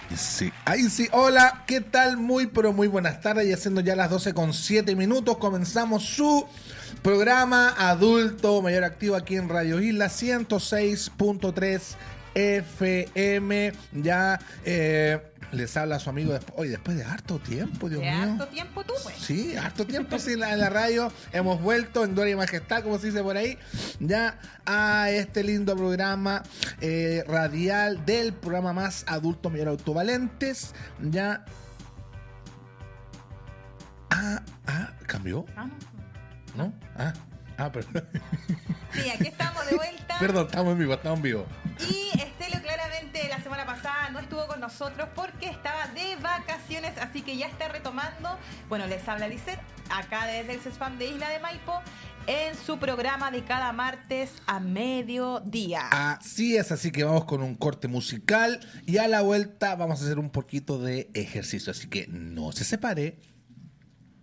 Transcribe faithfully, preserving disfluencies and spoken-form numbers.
Sí, ahí sí. Hola, ¿qué tal? Muy, pero muy buenas tardes. Y haciendo ya las doce con siete minutos, comenzamos su programa Adulto Mayor Activo aquí en Radio Isla ciento seis punto tres F M. Ya eh, les habla su amigo después, hoy después de harto tiempo, Dios ¿De mío. harto tiempo tú, pues? Sí, harto tiempo sí, en la, en la radio. Hemos vuelto en Gloria y Majestad, como se dice por ahí, ya a este lindo programa eh, radial del programa más adulto mayor autovalentes. Ya. Ah, ah, ¿cambió? Ah, ¿No? Ah, ah, perdón. sí, aquí estamos de vuelta. Perdón, estamos en vivo, estamos en vivo. Y Estelio claramente la semana pasada no estuvo con nosotros porque estaba de vacaciones, así que ya está retomando. Bueno, les habla Lisette, acá desde el CESFAM de Isla de Maipo, en su programa de cada martes a mediodía. Así es, así que vamos con un corte musical y a la vuelta vamos a hacer un poquito de ejercicio, así que no se separe.